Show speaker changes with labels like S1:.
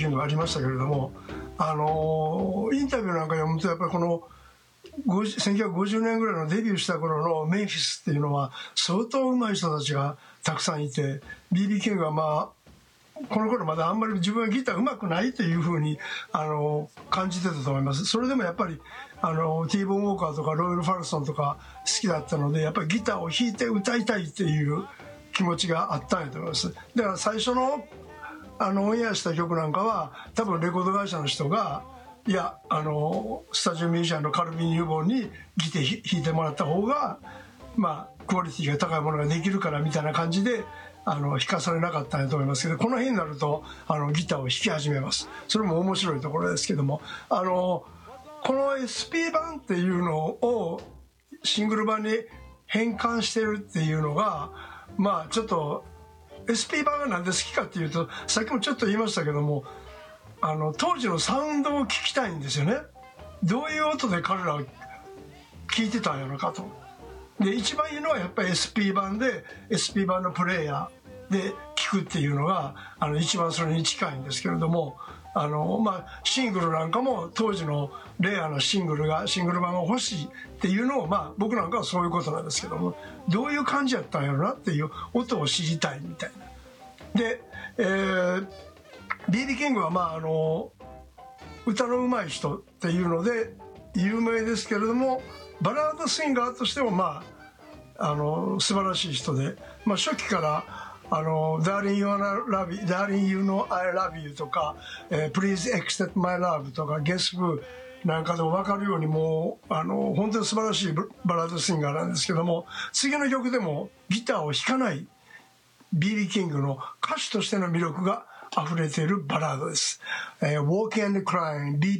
S1: キングありましたけれども、インタビューなんか読むとやっぱりこの1950年ぐらいのデビューした頃のメンフィスっていうのは相当上手い人たちがたくさんいて、 BB キングはこの頃まだあんまり自分はギター上手くないというふうに感じてたと思います。それでもやっぱりティーボーン・ウォーカーとかロイル・ファルソンとか好きだったので、やっぱりギターを弾いて歌いたいっていう気持ちがあったんやと思います。だから最初のオンエアした曲なんかは多分レコード会社の人が、いやスタジオミュージシャンのカルビン・ユーボンにギター弾いてもらった方がクオリティが高いものができるからみたいな感じで弾かされなかったんだと思いますけど、この辺になるとギターを弾き始めます。それも面白いところですけども、この SP 版っていうのをシングル版に変換してるっていうのがちょっと SP 版がなんで好きかっていうと、さっきもちょっと言いましたけども、当時のサウンドを聞きたいんですよね。どういう音で彼らは聞いてたんやろかと。で一番いいのはやっぱり SP 版で SP 版のプレイヤーで聴くっていうのが一番それに近いんですけれども、シングルなんかも当時のレアなシングル版が欲しいっていうのを僕なんかはそういうことなんですけども、どういう感じやったんやろなっていう音を知りたいみたいな。で、BB キングは歌の上手い人っていうので有名ですけれども、バラードシンガーとしても素晴らしい人で、初期からDarling You Know I Love You とか、Please Accept My Love とか Guess Who なんかでも分かるようにもう本当に素晴らしいバラードシンガーなんですけども、次の曲でもギターを弾かない BB キングの歌手としての魅力が溢れているバラードです。Walking and Crying